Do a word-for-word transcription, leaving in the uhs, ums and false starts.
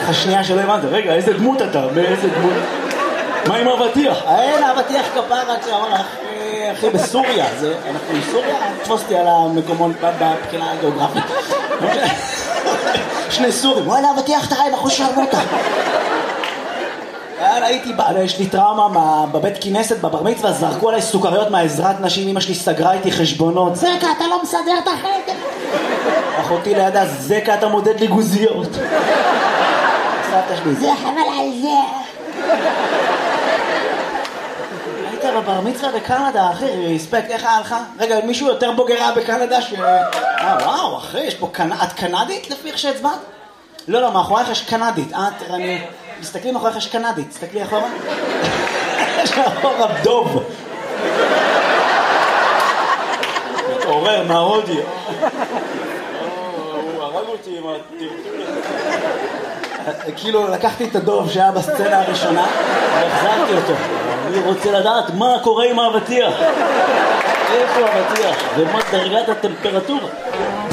ככה שנייה שלא הבנת, רגע, איזה דמות אתה? באיזה דמות? מה עם אבטיח? אין, אבטיח כפרה, כשאמר לך, אחי, בסוריה, אנחנו בסוריה, תפוס אותי על המקומון בבחינה הגיאוגרפית. שני סורים, וואלה, אבטיח אתה חי, בחוש שרמוטה. הייתי, יש לי טראומה בבית כנסת, בבר מצווה, זרקו עליי סוכריות מהעזרת נשים, אמא שלי סגרה איתי חשבונות. זקה, אתה לא מסדר את החדר. אחותי לידה, זקה, אתה מודד לי גוזיות. סבתא שלי, זה חבל על זה. היית בבר מצווה בקנדה, אחי, רספקט, איך היה לך? רגע, מישהו יותר בוגרה בקנדה ש... אה, וואו, אחי, יש פה קנ... את קנדית לפי איך שהצבעת? לא, לא, מאחורייך יש קנדית. אה, תראה, אני... מסתכלי מאחורייך יש קנדית. תסתכלי אחורה. יש מאחורה דוב. מתעורר מההודי. הוא הרג אותי עם הטרטול הזה. כאילו, לקחתי את הדוב שהיה בסצנה הראשונה, והחזרתי אותו. אני רוצה לדעת מה קורה עם האבטיח. איפה האבטיח? ומה דרגת הטמפרטורה?